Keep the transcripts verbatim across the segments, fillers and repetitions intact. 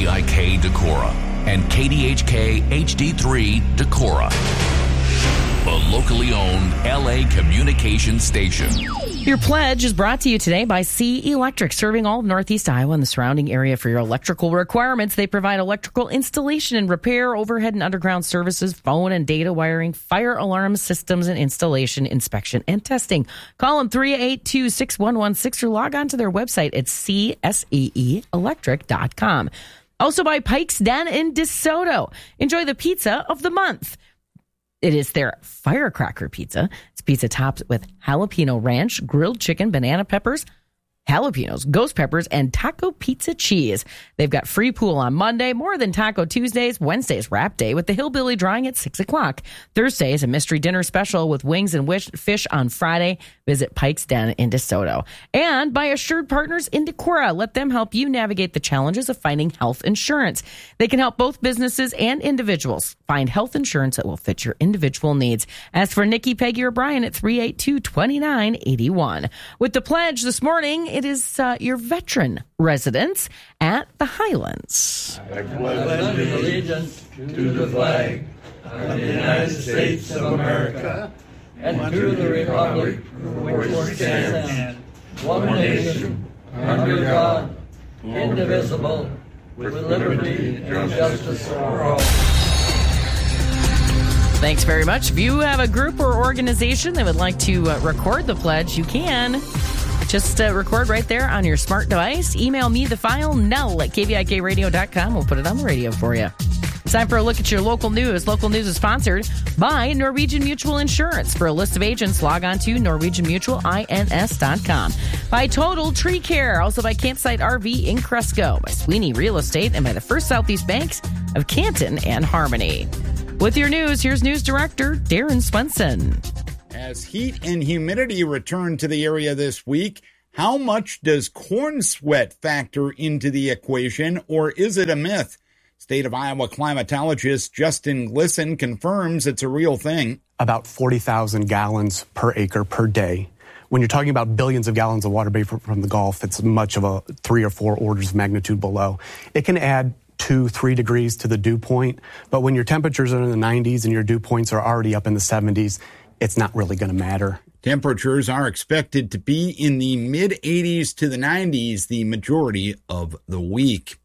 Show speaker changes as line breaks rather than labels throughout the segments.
V I K Decorah and K D H K H D three Decorah, a locally owned L A communications station.
Your pledge is brought to you today by C Electric, serving all of Northeast Iowa and the surrounding area for your electrical requirements. They provide electrical installation and repair, overhead and underground services, phone and data wiring, fire alarm systems, and installation, inspection, and testing. Call them three eight two, six one one six or log on to their website at c s e e electric dot com. Also by Pike's Den in DeSoto. Enjoy the pizza of the month. It is their firecracker pizza. It's pizza topped with jalapeno ranch, grilled chicken, banana peppers, jalapenos, ghost peppers, and taco pizza cheese. They've got free pool on Monday, more than Taco Tuesdays. Wednesday's wrap day with the Hillbilly drawing at six o'clock. Thursday is a mystery dinner special with wings and wish fish on Friday. Visit Pike's Den in DeSoto. And by Assured Partners in Decorah. Let them help you navigate the challenges of finding health insurance. They can help both businesses and individuals find health insurance that will fit your individual needs. Ask for Nikki, Peggy, or Brian at three eight two, two nine eight one. With the pledge this morning, it is uh, your veteran residents at the Highlands.
I pledge allegiance to the flag of the United States of America and to the republic for which it stands, one nation, under God, indivisible, with liberty and justice for all.
Thanks very much. If you have a group or organization that would like to uh, record the pledge, you can. Just uh, record right there on your smart device. Email me the file, Nell at k v i k radio dot com. We'll put it on the radio for you. It's time for a look at your local news. Local news is sponsored by Norwegian Mutual Insurance. For a list of agents, log on to norwegian mutual ins dot com. By Total Tree Care, also by Campsite R V in Cresco, by Sweeney Real Estate, and by the First Southeast Banks of Canton and Harmony. With your news, here's News Director Darren Swenson.
As heat and humidity return to the area this week, how much does corn sweat factor into the equation, or is it a myth? State of Iowa climatologist Justin Glisson confirms it's a real thing.
About forty thousand gallons per acre per day. When you're talking about billions of gallons of water vapor from the Gulf, it's much of a three or four orders of magnitude below. It can add two, three degrees to the dew point, but when your temperatures are in the nineties and your dew points are already up in the seventies, it's not really going to matter.
Temperatures are expected to be in the mid-eighties to the nineties the majority of the week.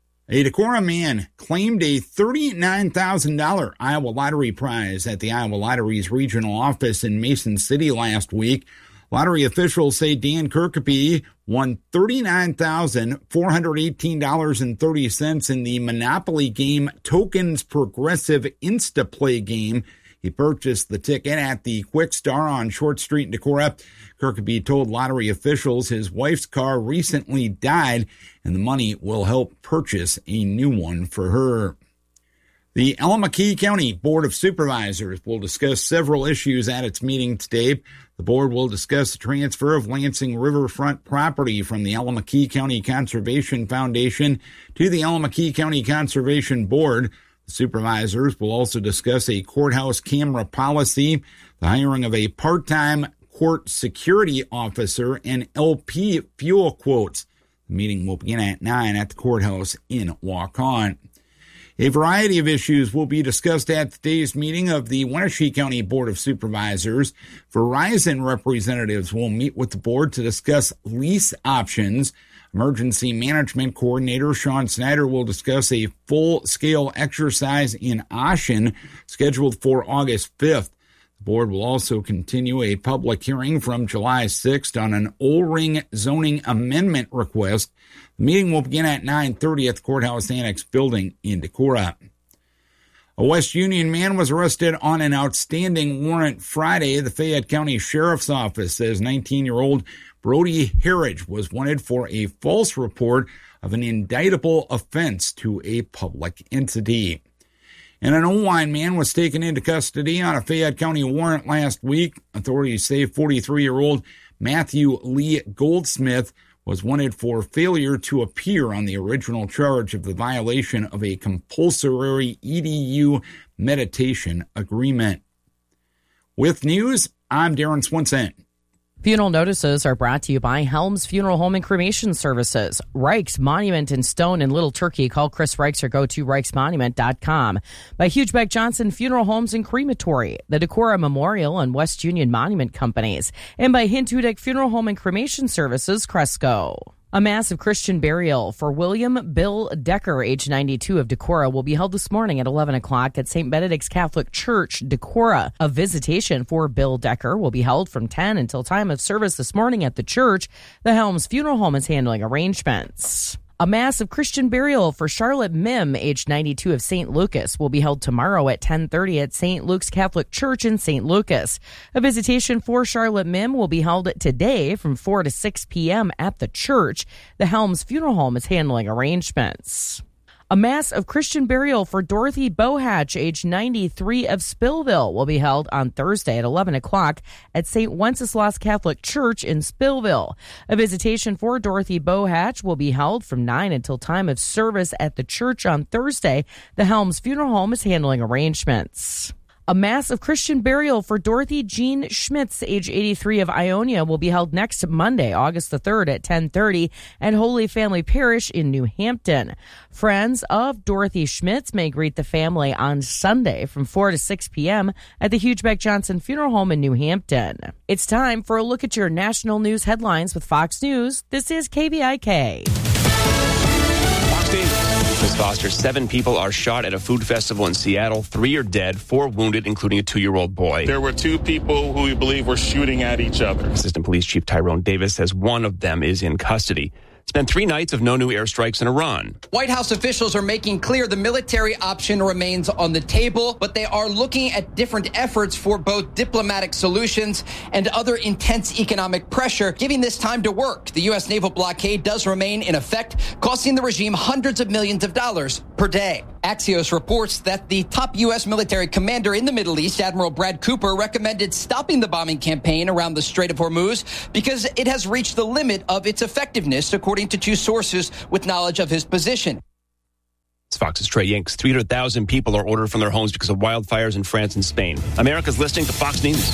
A Decorah man claimed a thirty-nine thousand dollars Iowa Lottery prize at the Iowa Lottery's regional office in Mason City last week. Lottery officials say Dan Kirkeby won thirty-nine thousand four hundred eighteen dollars and thirty cents in the Monopoly game Tokens Progressive Instaplay game. He purchased the ticket at the Quick Star on Short Street in Decorah. Kirkeby told lottery officials his wife's car recently died, and the money will help purchase a new one for her. The Allamakee County Board of Supervisors will discuss several issues at its meeting today. The board will discuss the transfer of Lansing riverfront property from the Allamakee County Conservation Foundation to the Allamakee County Conservation Board. The supervisors will also discuss a courthouse camera policy, the hiring of a part-time court security officer, and L P fuel quotes. The meeting will begin at nine at the courthouse in Waukon. A variety of issues will be discussed at today's meeting of the Wenatchee County Board of Supervisors. Verizon representatives will meet with the board to discuss lease options. Emergency Management Coordinator Sean Snyder will discuss a full-scale exercise in Ashen scheduled for August fifth. The board will also continue a public hearing from July sixth on an O-ring zoning amendment request. The meeting will begin at nine thirty at the Courthouse Annex building in Decorah. A West Union man was arrested on an outstanding warrant Friday. The Fayette County Sheriff's Office says nineteen-year-old Brody Harridge was wanted for a false report of an indictable offense to a public entity. And an Owine man was taken into custody on a Fayette County warrant last week. Authorities say forty-three-year-old Matthew Lee Goldsmith was wanted for failure to appear on the original charge of the violation of a compulsory E D U meditation agreement. With news, I'm Darren Swenson.
Funeral notices are brought to you by Helms Funeral Home and Cremation Services. Reich's Monument and Stone in Little Turkey. Call Chris Reichs or go to reichs monument dot com. By Hugebeck Johnson Funeral Homes and Crematory. The Decorah Memorial and West Union Monument Companies. And by Hint Hudick Funeral Home and Cremation Services, Cresco. A massive Christian burial for William Bill Decker, age ninety-two, of Decorah, will be held this morning at eleven o'clock at Saint Benedict's Catholic Church, Decorah. A visitation for Bill Decker will be held from ten until time of service this morning at the church. The Helms Funeral Home is handling arrangements. A massive Christian burial for Charlotte Mim, age ninety-two, of Saint Lucas, will be held tomorrow at ten thirty at Saint Luke's Catholic Church in Saint Lucas. A visitation for Charlotte Mim will be held today from four to six p.m. at the church. The Helms Funeral Home is handling arrangements. A mass of Christian burial for Dorothy Bohatch, age ninety-three, of Spillville, will be held on Thursday at eleven o'clock at Saint Wenceslas Catholic Church in Spillville. A visitation for Dorothy Bohatch will be held from nine until time of service at the church on Thursday. The Helms Funeral Home is handling arrangements. A mass of Christian burial for Dorothy Jean Schmitz, age eighty-three, of Ionia, will be held next Monday, August the third at ten thirty at Holy Family Parish in New Hampton. Friends of Dorothy Schmitz may greet the family on Sunday from four to six p.m. at the Hugebeck Johnson Funeral Home in New Hampton. It's time for a look at your national news headlines with Fox News. This is K V I K.
Miz Foster, seven people are shot at a food festival in Seattle. Three are dead, four wounded, including a two-year-old boy.
There were two people who we believe were shooting at each other.
Assistant Police Chief Tyrone Davis says one of them is in custody. It's been three nights of no new airstrikes in Iran.
White House officials are making clear the military option remains on the table, but they are looking at different efforts for both diplomatic solutions and other intense economic pressure, giving this time to work. The U S naval blockade does remain in effect, costing the regime hundreds of millions of dollars per day. Axios reports that the top U S military commander in the Middle East, Admiral Brad Cooper, recommended stopping the bombing campaign around the Strait of Hormuz because it has reached the limit of its effectiveness, according to two sources with knowledge of his position.
It's Fox's Trey Yanks. three hundred thousand people are ordered from their homes because of wildfires in France and Spain. America's listening to Fox News.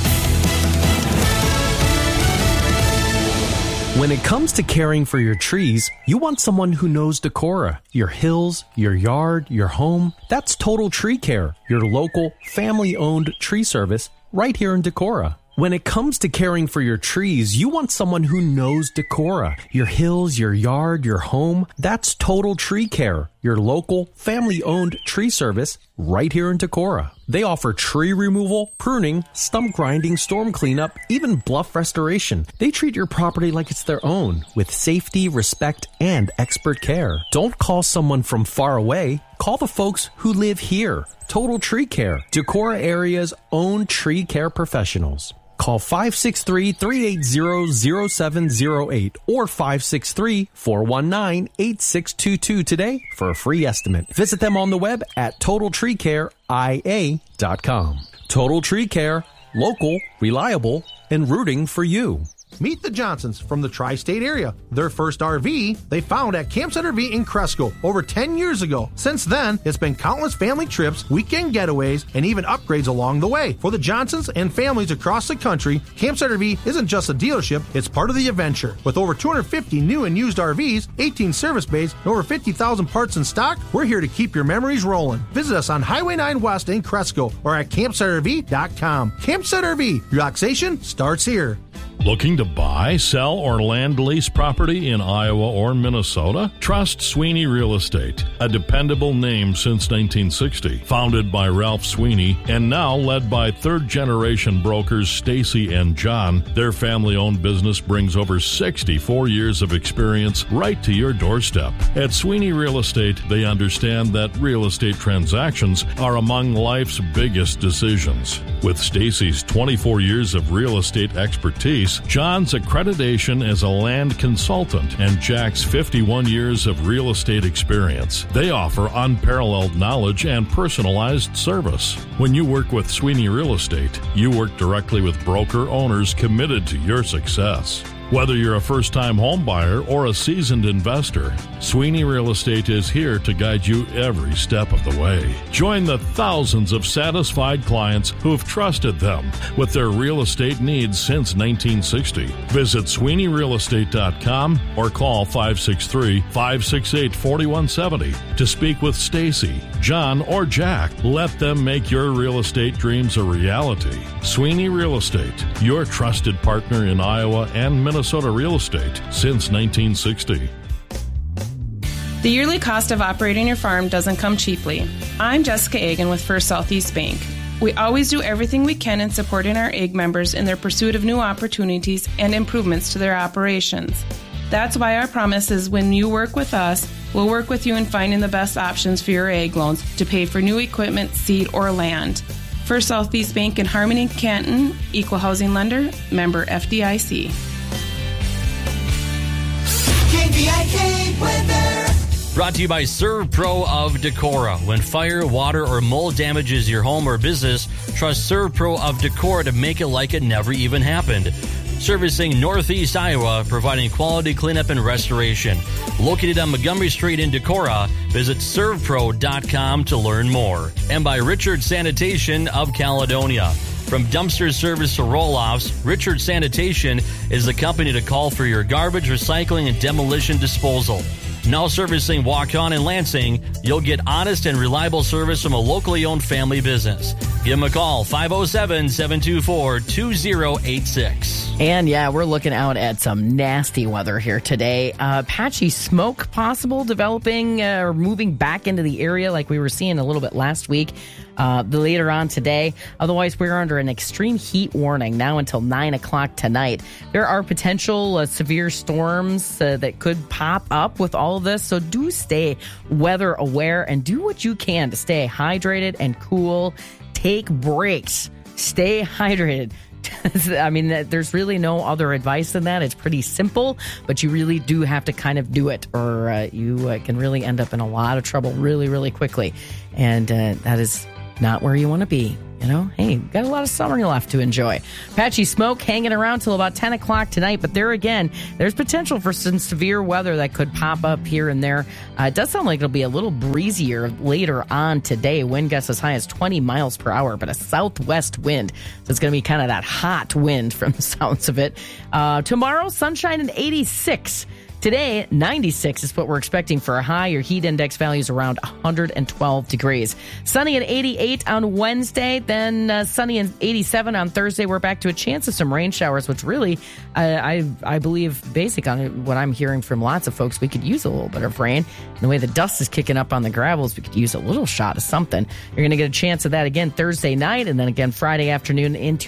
When it comes to caring for your trees, you want someone who knows Decorah. Your hills, your yard, your home. That's Total Tree Care, your local, family-owned tree service right here in Decorah. When it comes to caring for your trees, you want someone who knows Decorah. Your hills, your yard, your home. That's Total Tree Care, your local, family-owned tree service right here in Decorah. They offer tree removal, pruning, stump grinding, storm cleanup, even bluff restoration. They treat your property like it's their own, with safety, respect, and expert care. Don't call someone from far away. Call the folks who live here. Total Tree Care, Decorah area's own tree care professionals. Call five six three, three eight zero, zero seven zero eight or five six three, four one nine, eight six two two today for a free estimate. Visit them on the web at total tree care I A dot com. Total Tree Care, local, reliable, and rooting for you.
Meet the Johnsons from the tri-state area. Their first R V they found at Campsite R V in Cresco over ten years ago. Since then, it's been countless family trips, weekend getaways, and even upgrades along the way. For the Johnsons and families across the country, Campsite R V isn't just a dealership, it's part of the adventure. With over two hundred fifty new and used R Vs, eighteen service bays, and over fifty thousand parts in stock, we're here to keep your memories rolling. Visit us on Highway nine West in Cresco or at campsite R V dot com. Campsite R V, relaxation starts here.
Looking to buy, sell, or land lease property in Iowa or Minnesota? Trust Sweeney Real Estate, a dependable name since nineteen sixty. Founded by Ralph Sweeney and now led by third-generation brokers Stacy and John, their family-owned business brings over sixty-four years of experience right to your doorstep. At Sweeney Real Estate, they understand that real estate transactions are among life's biggest decisions. With Stacy's twenty-four years of real estate expertise, John's accreditation as a land consultant, and Jack's fifty-one years of real estate experience, they offer unparalleled knowledge and personalized service. When you work with Sweeney Real Estate, you work directly with broker owners committed to your success. Whether you're a first-time home buyer or a seasoned investor, Sweeney Real Estate is here to guide you every step of the way. Join the thousands of satisfied clients who've trusted them with their real estate needs since nineteen sixty. Visit Sweeney Real Estate dot com or call five six three, five six eight, four one seven zero to speak with Stacy, John, or Jack. Let them make your real estate dreams a reality. Sweeney Real Estate, your trusted partner in Iowa and Minnesota real estate since nineteen sixty.
The yearly cost of operating your farm doesn't come cheaply. I'm Jessica Agan with First Southeast Bank. We always do everything we can in supporting our A G members in their pursuit of new opportunities and improvements to their operations. That's why our promise is when you work with us, we'll work with you in finding the best options for your ag loans to pay for new equipment, seed, or land. First Southeast Bank in Harmony, Canton, Equal Housing Lender, member F D I C.
K V I K weather.
Brought to you by ServPro of Decorah. When fire, water, or mold damages your home or business, trust ServPro of Decorah to make it like it never even happened. Servicing Northeast Iowa, providing quality cleanup and restoration. Located on Montgomery Street in Decorah, visit serv pro dot com to learn more. And by Richard Sanitation of Caledonia. From dumpster service to roll-offs, Richard Sanitation is the company to call for your garbage, recycling, and demolition disposal. Now servicing Waukon and Lansing, you'll get honest and reliable service from a locally owned family business. Give them a call, five oh seven, seven two four, two oh eight six.
And yeah, we're looking out at some nasty weather here today. Uh, patchy smoke possible developing uh, or moving back into the area like we were seeing a little bit last week. Uh, later on today. Otherwise, we're under an extreme heat warning now until nine o'clock tonight. There are potential uh, severe storms uh, that could pop up with all of this, so do stay weather aware and do what you can to stay hydrated and cool. Take breaks. Stay hydrated. I mean, there's really no other advice than that. It's pretty simple, but you really do have to kind of do it, or uh, you uh, can really end up in a lot of trouble really, really quickly. And uh, that is not where you want to be. You know, hey, got a lot of summer left to enjoy. Patchy smoke hanging around till about ten o'clock tonight, but there again, there's potential for some severe weather that could pop up here and there. Uh, it does sound like it'll be a little breezier later on today. Wind gusts as high as twenty miles per hour, but a southwest wind. So it's going to be kind of that hot wind from the sounds of it. Uh, tomorrow, sunshine and eighty-six. Today, ninety-six is what we're expecting for a high. Your heat index value is around one hundred twelve degrees. Sunny at eighty-eight on Wednesday, then uh, sunny and eighty-seven on Thursday. We're back to a chance of some rain showers, which really, uh, I I believe, basic on what I'm hearing from lots of folks, we could use a little bit of rain. And the way the dust is kicking up on the gravels, we could use a little shot of something. You're going to get a chance of that again Thursday night, and then again Friday afternoon into